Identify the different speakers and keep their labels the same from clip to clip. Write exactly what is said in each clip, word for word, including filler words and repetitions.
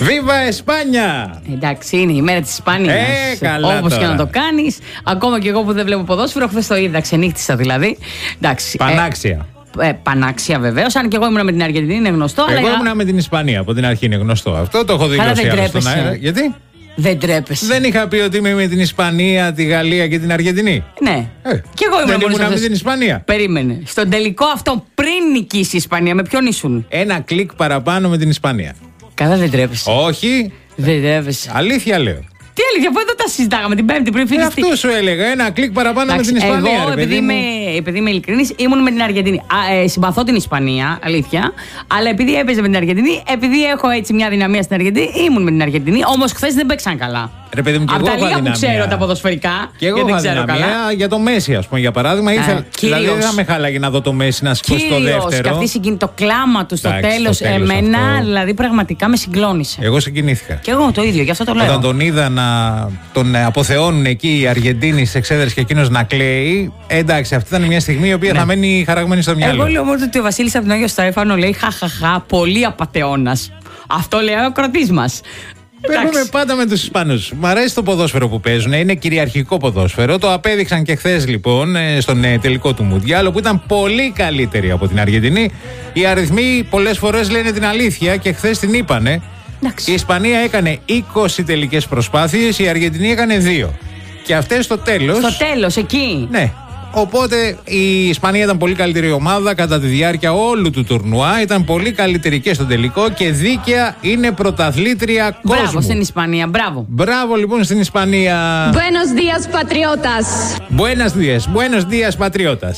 Speaker 1: Βίβα Εσπάνια!
Speaker 2: Εντάξει, είναι η μέρα της Ισπανίας.
Speaker 1: Ε, καλά.
Speaker 2: Όπως και να το κάνεις. Ακόμα και εγώ που δεν βλέπω ποδόσφαιρο, χθες το είδα, ξενύχτησα δηλαδή. Εντάξει.
Speaker 1: Πανάξια.
Speaker 2: Ε, ε, πανάξια βεβαίως. Αν και εγώ ήμουν με την Αργεντινή, είναι γνωστό.
Speaker 1: Εγώ
Speaker 2: αλλά...
Speaker 1: ήμουν με την Ισπανία από την αρχή, είναι γνωστό αυτό. Το έχω δηλώσει άλλο στον αέρα. Γιατί?
Speaker 2: Δεν τρέπεσαι.
Speaker 1: Δεν είχα πει ότι είμαι με την Ισπανία, τη Γαλλία και την Αργεντινή.
Speaker 2: Ναι.
Speaker 1: Ε,
Speaker 2: και εγώ ήμουν,
Speaker 1: δεν ήμουν με την Ισπανία.
Speaker 2: Περίμενε. Στον τελικό αυτό πριν νικήσει η Ισπανία, με ποιον ήσουν?
Speaker 1: Ένα κλικ παραπάνω με την Ισπανία.
Speaker 2: Καλά, δεν τρέπεσαι.
Speaker 1: Όχι.
Speaker 2: Δεν τρέπεσαι.
Speaker 1: Αλήθεια λέω.
Speaker 2: Τι έλεγε, αφού εδώ τα συζητάγαμε την Πέμπτη πριν φύγει.
Speaker 1: Ε, αυτό σου έλεγα. Ένα κλικ παραπάνω. Εντάξει, με την Ισπανία.
Speaker 2: Εγώ,
Speaker 1: ρε,
Speaker 2: επειδή, είμαι, επειδή είμαι ειλικρινής, ήμουν με την Αργεντινή. Α, ε, συμπαθώ την Ισπανία, αλήθεια. Αλλά επειδή έπαιζε με την Αργεντινή, επειδή έχω έτσι μια δυναμία στην Αργεντινή, ήμουν με την Αργεντινή. Όμως χθες δεν παίξαν καλά.
Speaker 1: Ρε παιδί μου, και
Speaker 2: από
Speaker 1: εγώ
Speaker 2: τα λίγα που ξέρω τα ποδοσφαιρικά.
Speaker 1: Και εγώ
Speaker 2: δεν
Speaker 1: ξέρω καλά. Για το Μέση, α πούμε, για παράδειγμα.
Speaker 2: Ε,
Speaker 1: ήθελα, δηλαδή δεν θα με χάλαγε να δω το Μέση να σηκώσει το δεύτερο.
Speaker 2: Και αυτή συγκίνη, το κλάμα του στο τέλος, εμένα
Speaker 1: αυτό.
Speaker 2: Δηλαδή πραγματικά με συγκλώνησε.
Speaker 1: Εγώ συγκινήθηκα.
Speaker 2: Και εγώ το ίδιο, γι' αυτό το λέω.
Speaker 1: Όταν τον είδα να τον αποθεώνουν εκεί οι Αργεντίνοι στι εξέδρες και εκείνος να κλαίει, εντάξει, αυτή ήταν μια στιγμή η οποία ναι. θα μένει χαραγμένη στο μυαλό.
Speaker 2: Εγώ λέω μόνο ότι ο Βασίλης από τον Άγιο Στέφανο λέει χαχαχά, πολύ απατεώνας. Αυτό λέει ο κρατής μας.
Speaker 1: Παίρνουμε πάντα με τους Ισπανούς. Μ' αρέσει το ποδόσφαιρο που παίζουν, είναι κυριαρχικό ποδόσφαιρο. Το απέδειξαν και χθες λοιπόν στον τελικό του Μουντιάλ, που ήταν πολύ καλύτεροι από την Αργεντινή. Οι αριθμοί πολλές φορές λένε την αλήθεια και χθες την είπανε. Εντάξει. Η Ισπανία έκανε είκοσι τελικές προσπάθειες, η Αργεντινή έκανε δύο. Και αυτές στο τέλος.
Speaker 2: Στο τέλος, εκεί.
Speaker 1: Ναι. Οπότε η Ισπανία ήταν πολύ καλύτερη ομάδα κατά τη διάρκεια όλου του τουρνουά. Ήταν πολύ καλύτερη και στο τελικό και δίκαια είναι πρωταθλήτρια κόσμου.
Speaker 2: Μπράβο στην Ισπανία, μπράβο.
Speaker 1: Μπράβο λοιπόν στην Ισπανία.
Speaker 3: Buenos días, patriotas.
Speaker 1: Buenos días, buenos días, patriotas.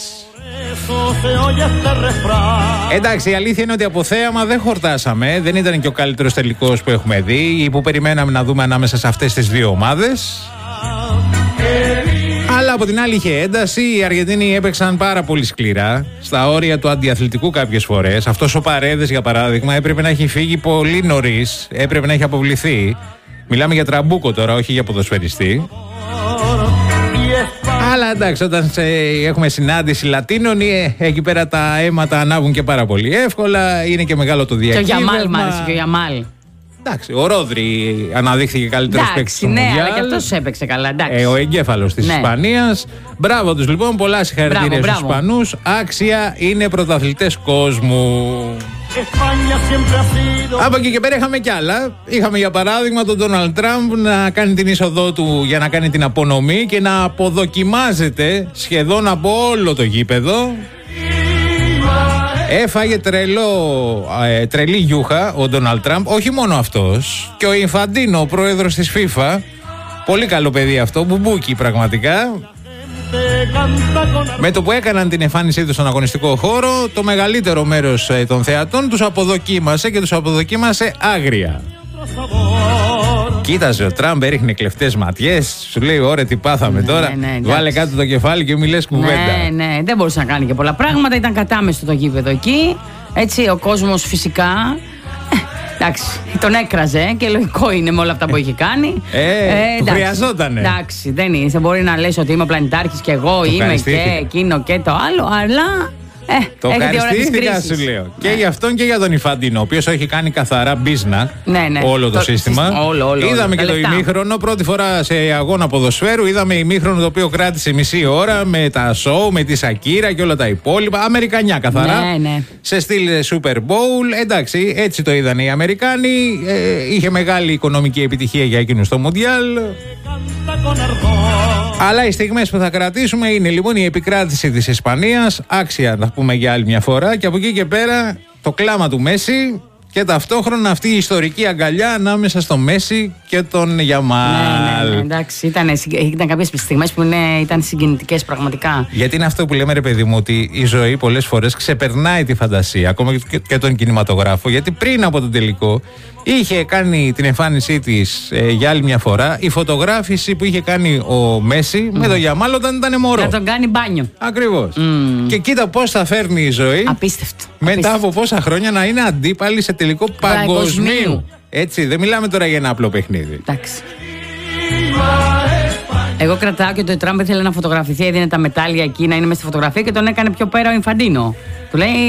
Speaker 1: Εντάξει, η αλήθεια είναι ότι από θέαμα δεν χορτάσαμε. Δεν ήταν και ο καλύτερος τελικός που έχουμε δει ή που περιμέναμε να δούμε ανάμεσα σε αυτές τις δύο ομάδες. Αλλά από την άλλη είχε ένταση. Οι Αργεντίνοι έπαιξαν πάρα πολύ σκληρά, στα όρια του αντιαθλητικού κάποιες φορές. Αυτός ο Παρέδες, για παράδειγμα, έπρεπε να έχει φύγει πολύ νωρίς. Έπρεπε να έχει αποβληθεί. Μιλάμε για τραμπούκο τώρα, όχι για ποδοσφαιριστή. Αλλά εντάξει, όταν σε έχουμε συνάντηση Λατίνων, εκεί πέρα τα αίματα ανάβουν και πάρα πολύ εύκολα. Είναι και μεγάλο το διακύβευμα.
Speaker 2: Και ο Γιαμάλ, μ' άρεσε και ο Γιαμάλ.
Speaker 1: Εντάξει, ο Ρόδρυ αναδείχθηκε καλύτερος παίκτης του Μουντιάλ.
Speaker 2: Ναι, αλλά και αυτός έπαιξε καλά, εντάξει.
Speaker 1: Ε, ο εγκέφαλος της ναι. Ισπανίας. Μπράβο τους λοιπόν, πολλά συγχαρητήρια στους Ισπανούς. Άξια, είναι πρωταθλητές κόσμου. Από εκεί και πέρα είχαμε κι άλλα. Είχαμε για παράδειγμα τον Ντόναλντ Τραμπ να κάνει την είσοδό του για να κάνει την απονομή και να αποδοκιμάζεται σχεδόν από όλο το γήπεδο. Έφαγε τρελό, ε, τρελή γιούχα ο Ντόναλντ Τραμπ. Όχι μόνο αυτός, και ο Ινφαντίνο, ο πρόεδρος της FIFA. Πολύ καλό παιδί αυτό, μπουμπούκι πραγματικά. Με το που έκαναν την εμφάνισή του στον αγωνιστικό χώρο, το μεγαλύτερο μέρος ε, των θεατών τους αποδοκίμασε και τους αποδοκίμασε άγρια. Κοίταζε ο Τραμπ, έριχνε κλεφτές ματιές. Σου λέει: ωραία, τι πάθαμε ναι, τώρα. Ναι, ναι, βάλε κάτω το κεφάλι και μη λες κουβέντα.
Speaker 2: Ναι, ναι, δεν μπορούσε να κάνει και πολλά πράγματα. Ήταν κατάμεστο το γήπεδο εκεί. Έτσι, ο κόσμος φυσικά. Εντάξει, τον έκραζε και λογικό είναι με όλα αυτά που είχε κάνει.
Speaker 1: Ε, ε του χρειαζότανε.
Speaker 2: Εντάξει, δεν είναι. Δεν μπορεί να λες ότι είμαι ο πλανητάρχης και εγώ το είμαι και εκείνο και το άλλο, αλλά. Ε,
Speaker 1: το ευχαριστήθηκα, σου λέω. Ναι. Και για αυτόν και για τον Ινφαντίνο, ο οποίος έχει κάνει καθαρά μπίζνα ναι, ναι. όλο το, το σύστημα. σύστημα όλο, όλο, είδαμε όλο, και το λεφτά. Ημίχρονο, πρώτη φορά σε αγώνα ποδοσφαίρου. Είδαμε ημίχρονο το οποίο κράτησε μισή ώρα με τα σοου, με τη Σακύρα και όλα τα υπόλοιπα. Αμερικανιά καθαρά.
Speaker 2: Ναι, ναι.
Speaker 1: Σε στυλ Super Bowl. Εντάξει, έτσι το είδαν οι Αμερικάνοι. Ε, είχε μεγάλη οικονομική επιτυχία για εκείνους στο Μουντιάλ. Αλλά οι στιγμές που θα κρατήσουμε είναι λοιπόν η επικράτηση της Ισπανίας, άξια να πούμε για άλλη μια φορά, και από εκεί και πέρα το κλάμα του Μέση και ταυτόχρονα αυτή η ιστορική αγκαλιά ανάμεσα στο Μέση και τον Γιαμάλ.
Speaker 2: Ναι, ναι, ναι, εντάξει, ήταν, ήταν κάποιες στιγμές που είναι, ήταν συγκινητικές πραγματικά.
Speaker 1: Γιατί είναι αυτό που λέμε, ρε παιδί μου, ότι η ζωή πολλές φορές ξεπερνάει τη φαντασία, ακόμα και, και τον κινηματογράφο, γιατί πριν από τον τελικό είχε κάνει την εμφάνισή της ε, για άλλη μια φορά η φωτογράφηση που είχε κάνει ο Μέση mm. με τον Γιαμάλ όταν ήταν μωρό.
Speaker 2: Να τον κάνει μπάνιο.
Speaker 1: Ακριβώς. Mm. Και κοίτα πώς θα φέρνει η ζωή.
Speaker 2: Απίστευτο.
Speaker 1: Μετά
Speaker 2: Απίστευτο.
Speaker 1: από πόσα χρόνια να είναι αντίπαλοι σε τελικό παγκοσμίου. Έτσι, δεν μιλάμε τώρα για ένα απλό παιχνίδι.
Speaker 2: Εντάξει. Εγώ κρατάω και το Τραμπ ήθελε να φωτογραφηθεί, έδινε τα μετάλλια εκεί να είναι μέσα στη φωτογραφία και τον έκανε πιο πέρα ο Ινφαντίνο. Του λέει